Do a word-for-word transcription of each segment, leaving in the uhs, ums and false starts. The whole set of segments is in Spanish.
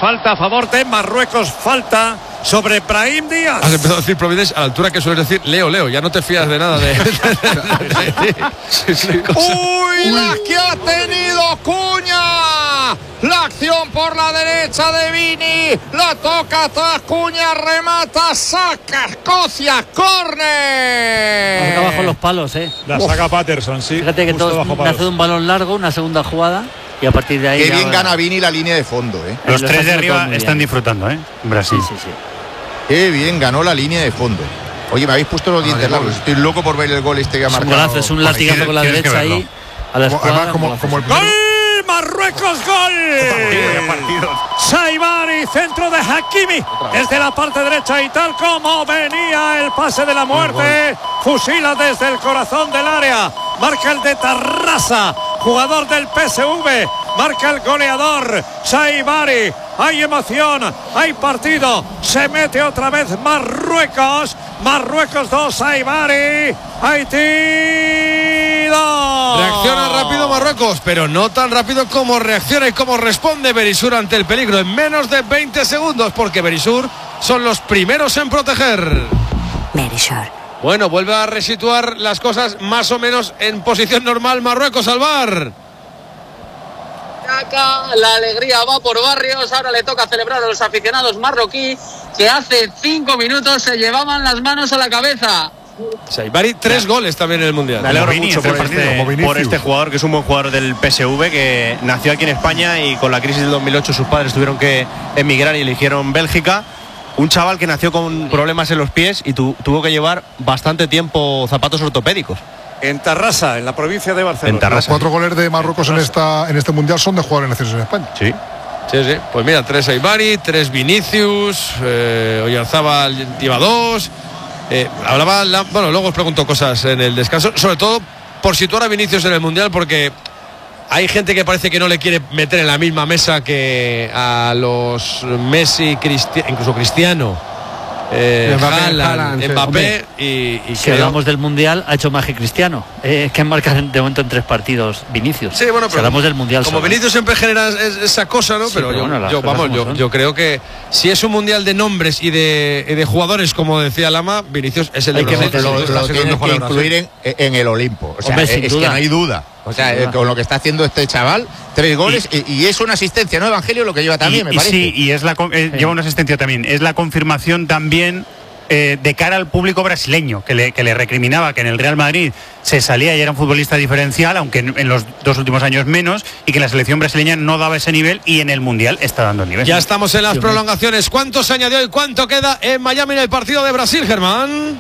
falta a favor de Marruecos, falta sobre Brahim Díaz. Has empezado a decir Providence a la altura que sueles decir Leo, Leo, ya no te fías de nada de... sí, sí, ¡Uy, la que ha tenido Cuña! La acción por la derecha de Vini, la toca atrás Cuña, remata, saca Escocia, córner. Acá bajo los palos, eh. La saca Patterson, sí. Fíjate que todo hace un balón largo, una segunda jugada. Y a partir de ahí. Qué bien va... gana Vini la línea de fondo, ¿eh? Los tres de arriba están disfrutando, ¿eh? Brasil. Sí, sí, sí. Qué bien ganó la línea de fondo. Oye, me habéis puesto los dientes largos. Estoy loco por ver el gol este que ha marcado. Es un golazo, es un latigazo con la derecha ahí. A la escuadra, además, como, como el ¡Gol! ¡Marruecos, gol! Saibari, centro de Hakimi. Desde la parte derecha y tal como venía el pase de la muerte. Fusila desde el corazón del área. Marca el de Tarrasa, jugador del P S V. Marca el goleador Saibari. Hay emoción, hay partido. Se mete otra vez Marruecos. Marruecos dos, Saibari. Haití dos. Reacciona rápido Marruecos, pero no tan rápido como reacciona y como responde Berisur ante el peligro en menos de veinte segundos, porque Berisur son los primeros en proteger. Berisur. Bueno, vuelve a resituar las cosas más o menos en posición normal Marruecos al bar. La alegría va por Barrios. Ahora le toca celebrar a los aficionados marroquí que hace cinco minutos se llevaban las manos a la cabeza. Saibari, tres goles también en el Mundial. Me alegro mucho por este, por este jugador, que es un buen jugador del P S V, que nació aquí en España y con la crisis del dos mil ocho sus padres tuvieron que emigrar y eligieron Bélgica. Un chaval que nació con problemas en los pies y tu, tuvo que llevar bastante tiempo zapatos ortopédicos. En Tarrasa, en la provincia de Barcelona. En Tarrasa. Los cuatro goles de Marruecos en, esta, en este Mundial son de jugadores nacidos en España. Sí. Sí, sí. Pues mira, tres Saibari, tres Vinicius, eh, Oyarzábal lleva dos. Eh, hablaba, la, bueno, luego os pregunto cosas en el descanso, sobre todo por situar a Vinicius en el Mundial, porque hay gente que parece que no le quiere meter en la misma mesa que a los Messi, Cristi- incluso Cristiano. Eh, Haaland, Mbappé y, y si creo... hablamos del Mundial, ha hecho más que Cristiano, eh, que marca de momento en tres partidos Vinicius. Sí, bueno, pero si hablamos del Mundial como solo. Vinicius siempre genera esa cosa, ¿no? Sí, pero, pero yo, bueno, yo vamos, yo, yo creo que si es un Mundial de nombres y de, y de jugadores, como decía Lama, Vinicius es el de Hay que Brasil. lo, lo tienes que incluir en, en el Olimpo. O sea, Hombre, es, sin es duda. que no hay duda. O sea, eh, con lo que está haciendo este chaval, tres goles y, y es una asistencia, ¿no? Evangelio lo que lleva también, y, me y parece. Sí, y es la, eh, sí. lleva una asistencia también. Es la confirmación también eh, de cara al público brasileño, que le, que le recriminaba que en el Real Madrid se salía y era un futbolista diferencial, aunque en, en los dos últimos años menos, y que la selección brasileña no daba ese nivel y en el Mundial está dando el nivel. Ya estamos en las prolongaciones. ¿Cuánto se añadió y cuánto queda en Miami en el partido de Brasil, Germán?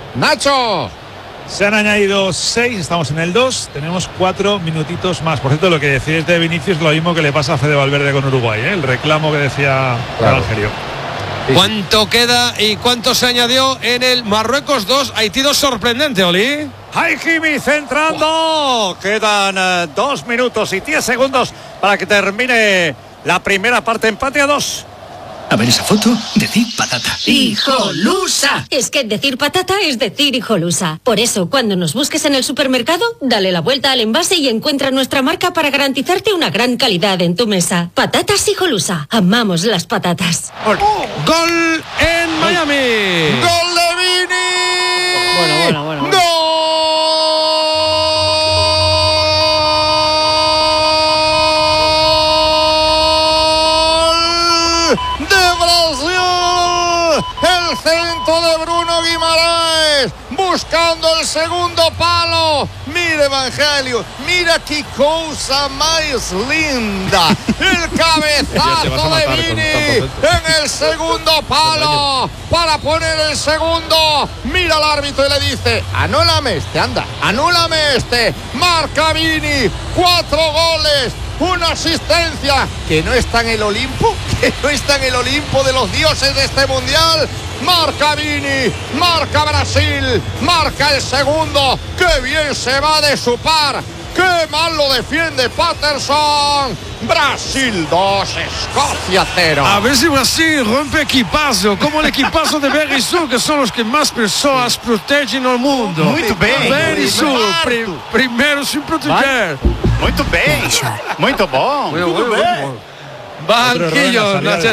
Nacho. Se han añadido seis, estamos en el dos, tenemos cuatro minutitos más. Por cierto, lo que decís de Vinicius es lo mismo que le pasa a Fede Valverde con Uruguay, ¿eh? El reclamo que decía Claro. Evangelio. ¿Cuánto queda y cuánto se añadió en el Marruecos dos, Haití dos? Sorprendente, Oli. Hakimi centrando. Quedan eh, dos minutos y diez segundos para que termine la primera parte. Empate a dos. A ver esa foto, decir patata. ¡Hijolusa! Es que decir patata es decir hijolusa. Por eso, cuando nos busques en el supermercado, dale la vuelta al envase y encuentra nuestra marca para garantizarte una gran calidad en tu mesa. Patatas Hijolusa. Amamos las patatas. Gol en Miami. ¡Gol de Vini! Bueno, bueno, bueno. bueno. ¡Gol! El centro de Bruno Guimaraes buscando el segundo palo. Mira Evangelio, mira qué cosa más linda. El cabezazo de Vini en el segundo palo para poner el segundo. Mira al árbitro y le dice: anúlame este, anda, anúlame este. Marca Vini, cuatro goles, una asistencia. Que no está en el Olimpo, que no está en el Olimpo de los dioses de este mundial. Marca Vini, marca Brasil, marca el segundo. ¡Qué bien se va de su par! ¡Qué mal lo defiende Patterson! Brasil dos, Escocia cero. A ver si Brasil rompe equipazo, como el equipazo de Berisur, que son los que más personas protegen en el mundo. Muito bem. Berisur, pri, primero sin proteger. Muito bem. Muito bom. Banquillo,